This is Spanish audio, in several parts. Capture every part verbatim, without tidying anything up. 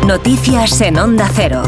Noticias en Onda Cero.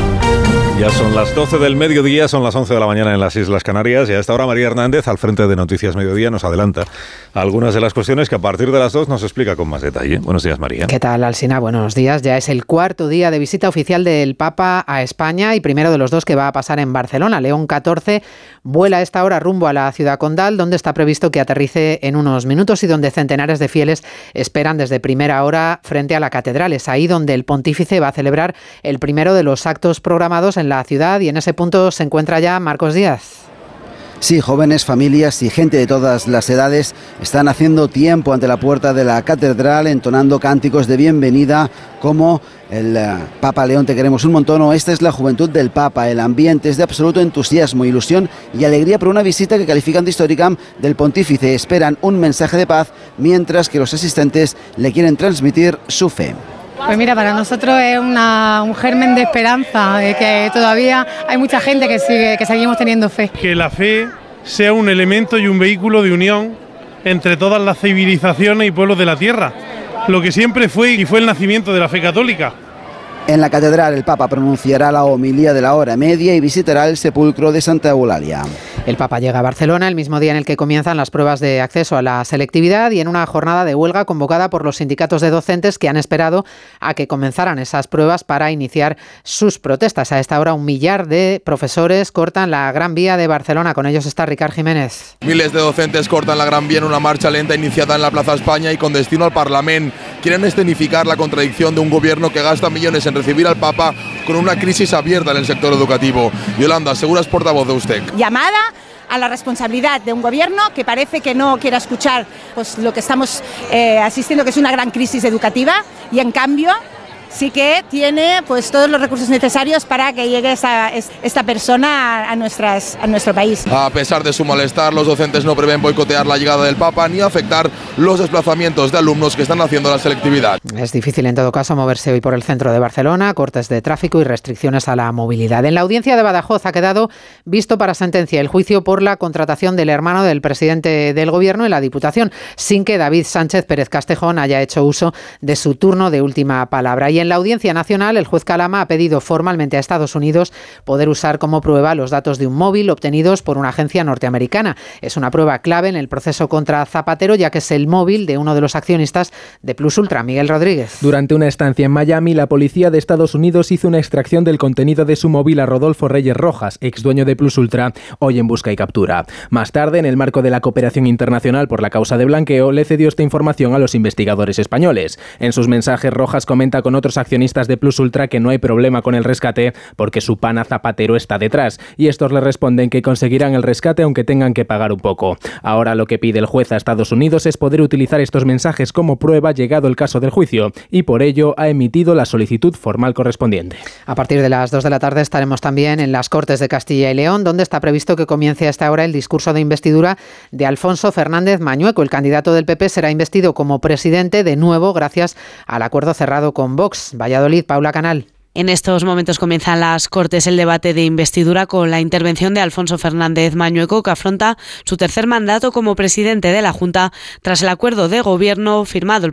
Ya son las doce del mediodía, son las once de la mañana en las Islas Canarias y a esta hora María Hernández, al frente de Noticias Mediodía, nos adelanta algunas de las cuestiones que a partir de las dos nos explica con más detalle. Buenos días, María. ¿Qué tal, Alsina? Buenos días. Ya es el cuarto día de visita oficial del Papa a España y primero de los dos que va a pasar en Barcelona. León catorce vuela a esta hora rumbo a la ciudad condal, donde está previsto que aterrice en unos minutos y donde centenares de fieles esperan desde primera hora frente a la catedral. Es ahí donde el pontífice va a celebrar el primero de los actos programados en la ciudad y en ese punto se encuentra ya Marcos Díaz. Sí, jóvenes, familias y gente de todas las edades están haciendo tiempo ante la puerta de la catedral, entonando cánticos de bienvenida como el uh, Papa León te queremos un montón, o esta es la juventud del Papa. El ambiente es de absoluto entusiasmo, ilusión y alegría por una visita que califican de histórica del pontífice. Esperan un mensaje de paz, mientras que los asistentes le quieren transmitir su fe. Pues mira, para nosotros es una, un germen de esperanza, de que todavía hay mucha gente que sigue, que seguimos teniendo fe. Que la fe sea un elemento y un vehículo de unión entre todas las civilizaciones y pueblos de la tierra, lo que siempre fue y fue el nacimiento de la fe católica. En la catedral el Papa pronunciará la homilía de la hora media y visitará el sepulcro de Santa Eulalia. El Papa llega a Barcelona el mismo día en el que comienzan las pruebas de acceso a la selectividad y en una jornada de huelga convocada por los sindicatos de docentes que han esperado a que comenzaran esas pruebas para iniciar sus protestas. A esta hora un millar de profesores cortan la Gran Vía de Barcelona. Con ellos está Ricard Jiménez. Miles de docentes cortan la Gran Vía en una marcha lenta iniciada en la Plaza España y con destino al Parlamento. Quieren escenificar la contradicción de un gobierno que gasta millones en recibir al Papa con una crisis abierta en el sector educativo. Yolanda, Segura es portavoz de usted. Llamada a la responsabilidad de un gobierno que parece que no quiera escuchar pues, lo que estamos eh, asistiendo, que es una gran crisis educativa, y en cambio sí que tiene pues todos los recursos necesarios para que llegue esa, esta persona a, nuestras, a nuestro país. A pesar de su malestar, los docentes no prevén boicotear la llegada del Papa ni afectar los desplazamientos de alumnos que están haciendo la selectividad. Es difícil en todo caso moverse hoy por el centro de Barcelona, cortes de tráfico y restricciones a la movilidad. En la audiencia de Badajoz ha quedado visto para sentencia el juicio por la contratación del hermano del presidente del Gobierno en la Diputación, sin que David Sánchez Pérez Castejón haya hecho uso de su turno de última palabra. Y en la Audiencia Nacional, el juez Calama ha pedido formalmente a Estados Unidos poder usar como prueba los datos de un móvil obtenidos por una agencia norteamericana. Es una prueba clave en el proceso contra Zapatero, ya que es el móvil de uno de los accionistas de Plus Ultra, Miguel Rodríguez. Durante una estancia en Miami, la policía de Estados Unidos hizo una extracción del contenido de su móvil a Rodolfo Reyes Rojas, ex dueño de Plus Ultra, hoy en busca y captura. Más tarde, en el marco de la cooperación internacional por la causa de blanqueo, le cedió esta información a los investigadores españoles. En sus mensajes, Rojas comenta con otros accionistas de Plus Ultra que no hay problema con el rescate porque su pana Zapatero está detrás, y estos le responden que conseguirán el rescate aunque tengan que pagar un poco. Ahora lo que pide el juez a Estados Unidos es poder utilizar estos mensajes como prueba llegado el caso del juicio, y por ello ha emitido la solicitud formal correspondiente. A partir de las dos de la tarde estaremos también en las Cortes de Castilla y León, donde está previsto que comience a esta hora el discurso de investidura de Alfonso Fernández Mañueco. El candidato del P P será investido como presidente de nuevo gracias al acuerdo cerrado con Vox. Valladolid, Paula Canal. En estos momentos comienzan las Cortes el debate de investidura con la intervención de Alfonso Fernández Mañueco, que afronta su tercer mandato como presidente de la Junta tras el acuerdo de gobierno firmado el